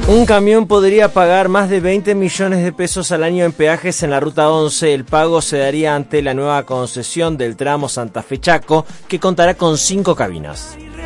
Un camión podría pagar más de 20 millones de pesos al año en peajes en la Ruta 11. El pago se daría ante la nueva concesión del tramo Santa Fe Chaco, que contará con 5 cabinas.